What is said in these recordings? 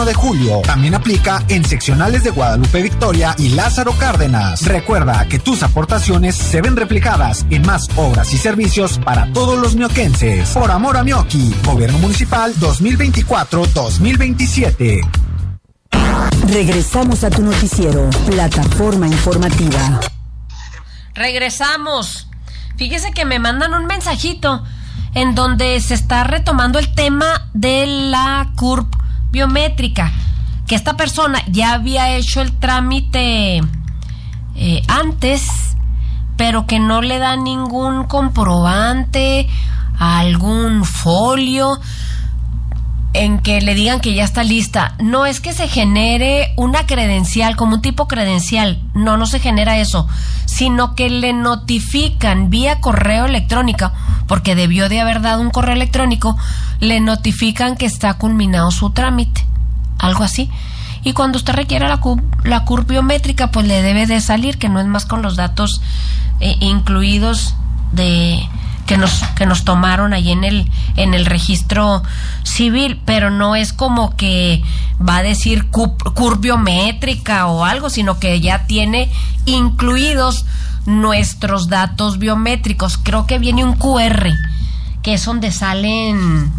de julio. También aplica en seccionales de Guadalupe Victoria y Lázaro Cárdenas. Recuerda que tus aportaciones se ven reflejadas en más obras y servicios para todos los mioquenses. Por amor a Mioqui, Gobierno Municipal 2024-2027. Regresamos a tu noticiero, Plataforma Informativa. Regresamos. Fíjese que me mandan un mensajito en donde se está retomando el tema de la CURP biométrica, que esta persona ya había hecho el trámite antes, pero que no le da ningún comprobante, algún folio en que le digan que ya está lista. No es que se genere una credencial, como un tipo credencial, no se genera eso, sino que le notifican vía correo electrónico, porque debió de haber dado un correo electrónico, le notifican que está culminado su trámite, algo así. Y cuando usted requiera la CURP biométrica, pues le debe de salir, que no es más con los datos incluidos de que nos tomaron ahí en el registro civil, pero no es como que va a decir CURP biométrica o algo, sino que ya tiene incluidos nuestros datos biométricos. Creo que viene un QR, que es donde salen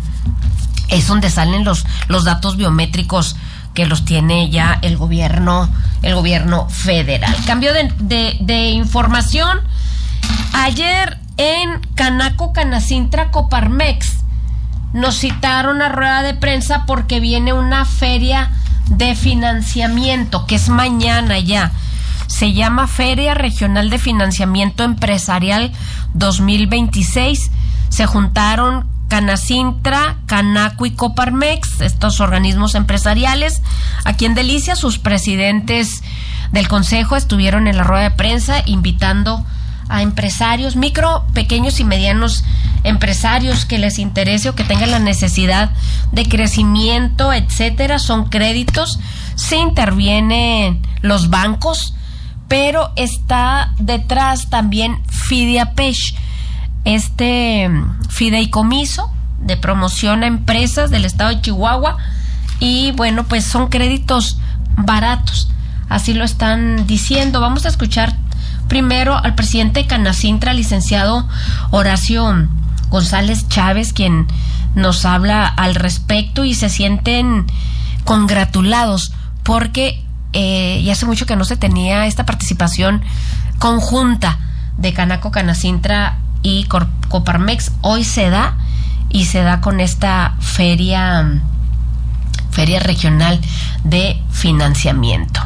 los datos biométricos que los tiene ya el gobierno federal. Cambio de información. Ayer en Canaco, Canacintra, Coparmex nos citaron a rueda de prensa porque viene una feria de financiamiento que es mañana ya. Se llama Feria Regional de Financiamiento Empresarial 2026. Se juntaron Canacintra, Canaco y Coparmex, estos organismos empresariales. Aquí en Delicias, sus presidentes del consejo estuvieron en la rueda de prensa invitando a empresarios, micro, pequeños y medianos empresarios que les interese o que tengan la necesidad de crecimiento, etcétera. Son créditos, se intervienen los bancos, pero está detrás también Fidiapech, este fideicomiso de promoción a empresas del estado de Chihuahua, y bueno, pues son créditos baratos, así lo están diciendo. Vamos a escuchar primero al presidente de Canacintra, licenciado Horacio González Chávez, quien nos habla al respecto, y se sienten congratulados porque ya hace mucho que no se tenía esta participación conjunta de Canaco, Canacintra y Coparmex. Hoy se da, y se da con esta feria regional de financiamiento.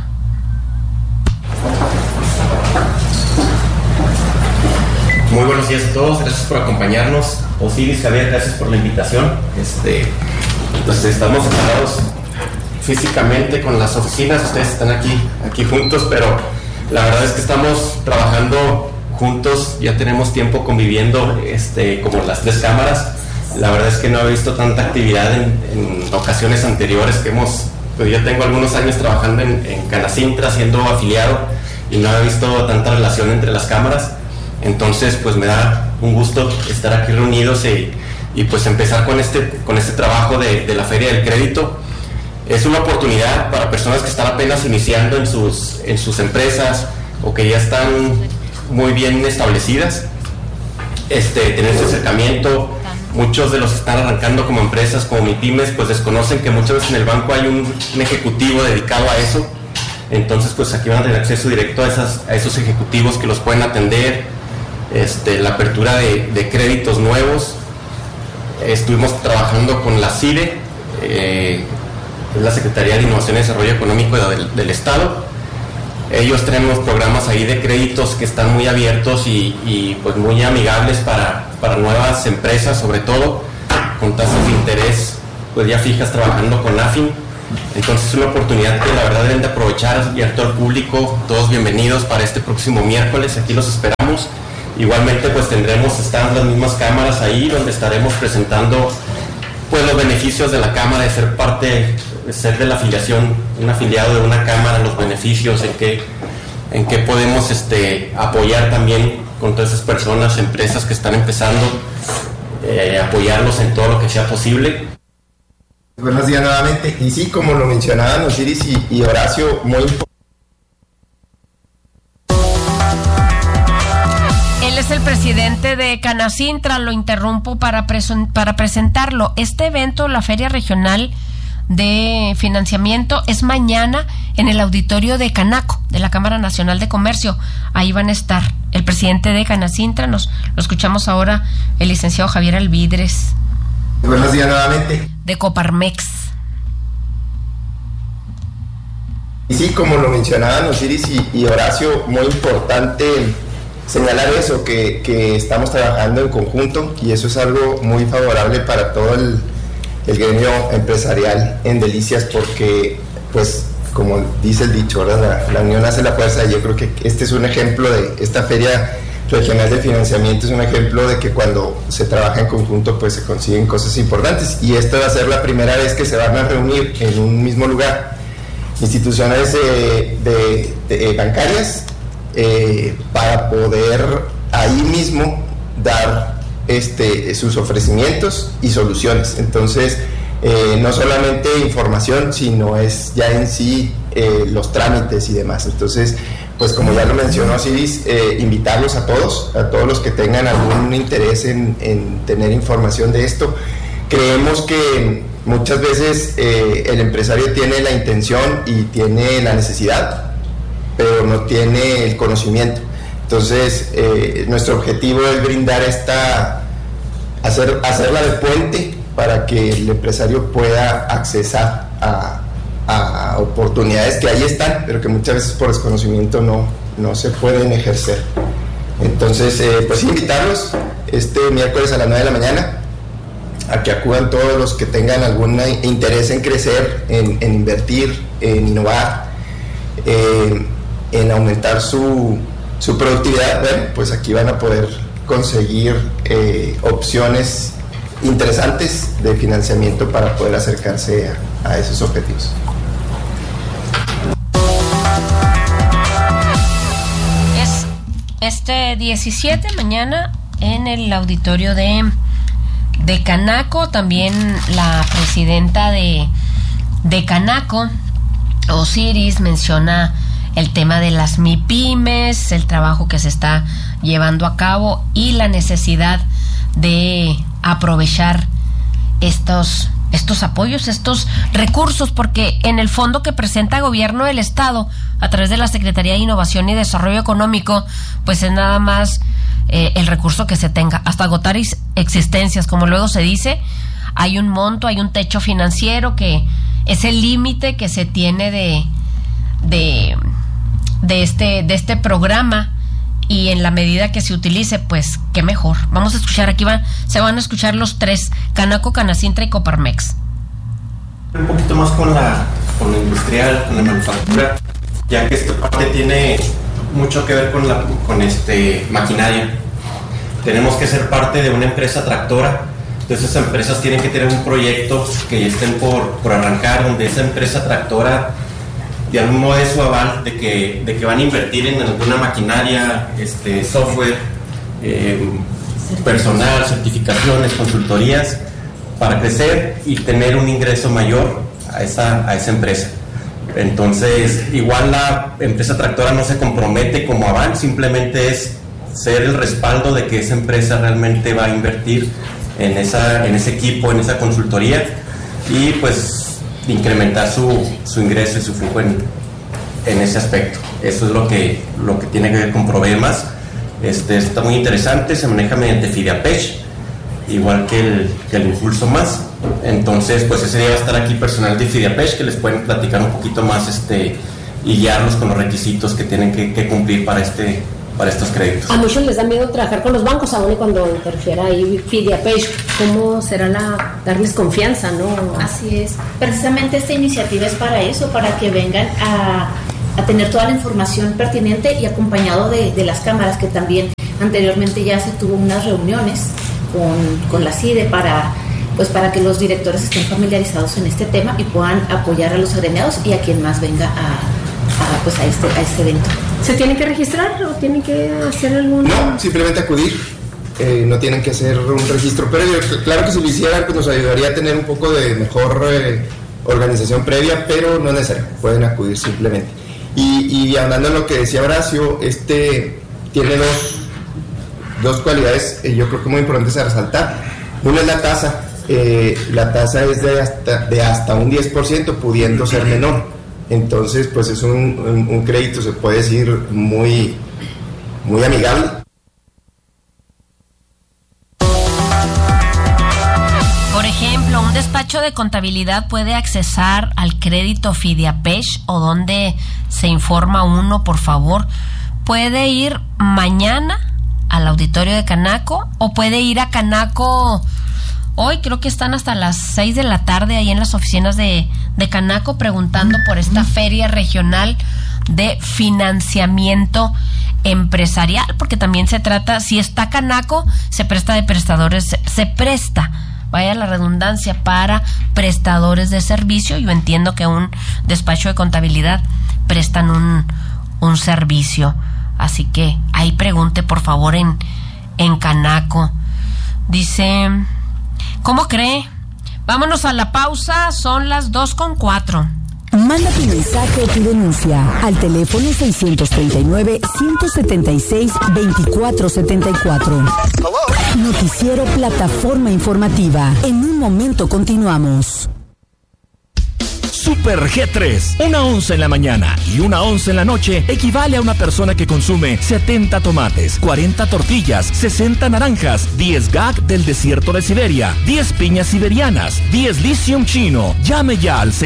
Muy buenos días a todos, gracias por acompañarnos. Osiris, Javier, gracias por la invitación. Pues estamos separados físicamente con las oficinas, ustedes están aquí juntos, pero la verdad es que estamos trabajando juntos, ya tenemos tiempo conviviendo como las tres cámaras. La verdad es que no he visto tanta actividad en ocasiones anteriores que pues yo tengo algunos años trabajando en Canacintra siendo afiliado y no he visto tanta relación entre las cámaras. Entonces pues me da un gusto estar aquí reunidos y pues empezar con este trabajo de la Feria del Crédito. Es una oportunidad para personas que están apenas iniciando en sus empresas o que ya están muy bien establecidas, tener este acercamiento. Muchos de los que están arrancando como empresas, como MIPYMES, pues desconocen que muchas veces en el banco hay un ejecutivo dedicado a eso. Entonces pues aquí van a tener acceso directo a esos ejecutivos que los pueden atender. La apertura de créditos nuevos. Estuvimos trabajando con la CIDE, es la Secretaría de Innovación y Desarrollo Económico del Estado. Ellos traen unos programas ahí de créditos que están muy abiertos y pues muy amigables para nuevas empresas, sobre todo con tasas de interés pues ya fijas, trabajando con AFIN. Entonces es una oportunidad que la verdad deben de aprovechar, y a todo el público, todos bienvenidos para este próximo miércoles, aquí los esperamos. Igualmente pues están las mismas cámaras ahí donde estaremos presentando pues los beneficios de la cámara, de ser parte, de ser de la afiliación, un afiliado de una cámara, los beneficios, en qué podemos apoyar también con todas esas personas, empresas que están empezando, apoyarlos en todo lo que sea posible. Buenos días nuevamente. Y sí, como lo mencionaban Osiris y Horacio, muy importante. Él es el presidente de Canacintra, lo interrumpo para presentarlo. Este evento, la Feria Regional de Financiamiento, es mañana en el auditorio de Canaco, de la Cámara Nacional de Comercio. Ahí van a estar el presidente de Canacintra, lo escuchamos ahora, el licenciado Javier Alvidres. Buenos días nuevamente. De Coparmex. Y sí, como lo mencionaban Osiris y Horacio, muy importante señalar eso, que estamos trabajando en conjunto, y eso es algo muy favorable para todo el gremio empresarial en Delicias, porque pues como dice el dicho, ¿verdad? La unión hace la fuerza, y yo creo que este es un ejemplo de esta Feria Regional de Financiamiento, es un ejemplo de que cuando se trabaja en conjunto pues se consiguen cosas importantes, y esta va a ser la primera vez que se van a reunir en un mismo lugar instituciones de bancarias para poder ahí mismo dar sus ofrecimientos y soluciones. Entonces no solamente información, sino es ya en sí los trámites y demás. Entonces, pues como ya lo mencionó Osiris, invitarlos a todos los que tengan algún interés en tener información de esto. Creemos que muchas veces el empresario tiene la intención y tiene la necesidad, pero no tiene el conocimiento. Entonces, nuestro objetivo es brindar hacerla de puente para que el empresario pueda accesar a oportunidades que ahí están, pero que muchas veces por desconocimiento no se pueden ejercer. Entonces, pues invitarlos este miércoles a las 9 de la mañana a que acudan todos los que tengan algún interés en crecer, en invertir, en innovar, en aumentar su productividad. Bueno, pues aquí van a poder conseguir opciones interesantes de financiamiento para poder acercarse a esos objetivos. Es este 17 mañana en el auditorio de Canaco. También la presidenta de Canaco, Osiris, menciona el tema de las MIPYMES, el trabajo que se está llevando a cabo y la necesidad de aprovechar estos apoyos, estos recursos, porque en el fondo que presenta el gobierno del Estado a través de la Secretaría de Innovación y Desarrollo Económico, pues es nada más el recurso que se tenga, hasta agotar existencias, como luego se dice. Hay un monto, hay un techo financiero que es el límite que se tiene de este programa, y en la medida que se utilice, pues qué mejor. Vamos a escuchar, se van a escuchar los tres, Canaco, Canacintra y Coparmex. Un poquito más con la industrial, con la manufactura, ya que esta parte tiene mucho que ver con maquinaria. Tenemos que ser parte de una empresa tractora, entonces esas empresas tienen que tener un proyecto que ya estén por arrancar, donde esa empresa tractora de algún modo es su aval de que van a invertir en alguna maquinaria, software, personal, certificaciones, consultorías, para crecer y tener un ingreso mayor a esa empresa. Entonces, igual la empresa tractora no se compromete como aval, simplemente es ser el respaldo de que esa empresa realmente va a invertir en ese equipo, en esa consultoría, y pues incrementar su ingreso y su flujo en ese aspecto. Eso es lo que tiene que ver con Provemas. Está muy interesante, se maneja mediante FIDIAPECH, igual que el Impulso Más. Entonces, pues ese día va a estar aquí personal de FIDIAPECH que les pueden platicar un poquito más y guiarlos con los requisitos que tienen que cumplir para estos créditos. A muchos les da miedo trabajar con los bancos, aún y cuando interfiera ahí FIDIAPECH. ¿Cómo será darles confianza, no? Así es. Precisamente esta iniciativa es para eso, para que vengan a tener toda la información pertinente y acompañado de las cámaras, que también anteriormente ya se tuvo unas reuniones con la CIDE para que los directores estén familiarizados en este tema y puedan apoyar a los agremiados y a quien más venga a este evento. ¿Se tiene que registrar o tiene que hacer algún...? No, simplemente acudir. no tienen que hacer un registro previo. Claro que si lo hicieran, pues nos ayudaría a tener un poco de mejor organización previa, pero no es necesario, pueden acudir simplemente. Y hablando en lo que decía Horacio, tiene dos cualidades, yo creo que muy importantes a resaltar. Una es la tasa. La tasa es de hasta un 10%, pudiendo ser menor. Entonces, pues es un crédito, se puede decir, muy, muy amigable. Por ejemplo, un despacho de contabilidad puede accesar al crédito FIDIAPESH, o donde se informa uno, por favor. Puede ir mañana al auditorio de Canaco, o puede ir a Canaco. Hoy creo que están hasta las 6 de la tarde ahí en las oficinas de Canaco preguntando por esta feria regional de financiamiento empresarial, porque también se trata, si está Canaco, se presta de prestadores, se presta, vaya la redundancia, para prestadores de servicio. Yo entiendo que un despacho de contabilidad prestan un servicio, así que ahí pregunte por favor en Canaco. Dice... ¿Cómo cree? Vámonos a la pausa, son las 2:04. Manda tu mensaje o tu denuncia al teléfono 639-176-2474. Noticiero Plataforma Informativa. En un momento continuamos. Super G3. Una onza en la mañana y una onza en la noche equivale a una persona que consume 70 tomates, 40 tortillas, 60 naranjas, 10 gag del desierto de Siberia, 10 piñas siberianas, 10 lithium chino. Llame ya al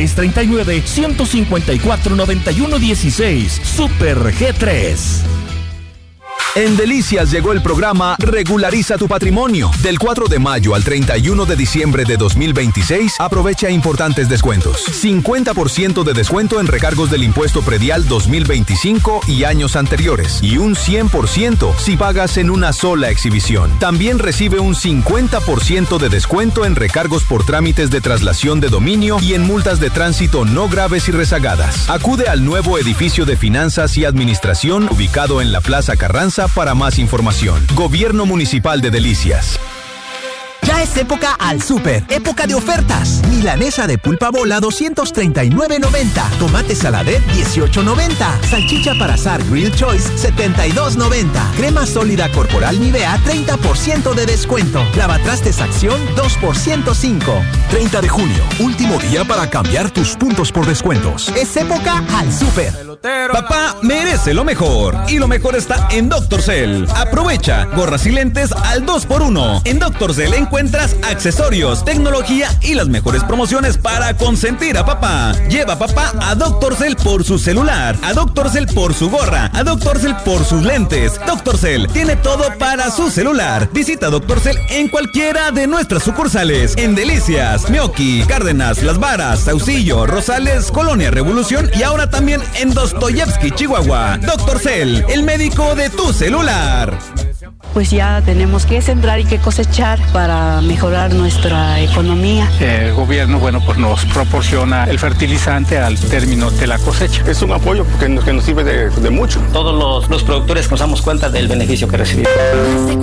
639-154-9116. Super G3. En Delicias llegó el programa Regulariza tu Patrimonio. Del 4 de mayo al 31 de diciembre de 2026, aprovecha importantes descuentos. 50% de descuento en recargos del impuesto predial 2025 y años anteriores. Y un 100% si pagas en una sola exhibición. También recibe un 50% de descuento en recargos por trámites de traslación de dominio y en multas de tránsito no graves y rezagadas. Acude al nuevo edificio de Finanzas y Administración ubicado en la Plaza Carranza para más información. Gobierno Municipal de Delicias. Ya es época al súper, época de ofertas. Milanesa de pulpa bola 239.90, tomate saladet 18.90, salchicha para asar Grill Choice 72.90, crema sólida corporal Nivea 30% de descuento, lavatrastes Acción 2x105. 30 de junio, último día para cambiar tus puntos por descuentos. Es época al súper. Papá merece lo mejor y lo mejor está en Dr. Cell. Aprovecha gorras y lentes al 2x1. En Dr. Cell encuentras accesorios, tecnología y las mejores promociones para consentir a papá. Lleva a papá a Dr. Cell por su celular, a Dr. Cell por su gorra, a Dr. Cell por sus lentes. Dr. Cell tiene todo para su celular. Visita Dr. Cell en cualquiera de nuestras sucursales. En Delicias, Mioqui, Cárdenas, Las Varas, Saucillo, Rosales, Colonia Revolución y ahora también en Dostoyevsky, Chihuahua. Dr. Cell, el médico de tu celular. Pues ya tenemos que sembrar y que cosechar para mejorar nuestra economía. El gobierno, pues nos proporciona el fertilizante al término de la cosecha. Es un apoyo que nos sirve de mucho. Todos los productores nos damos cuenta del beneficio que recibimos.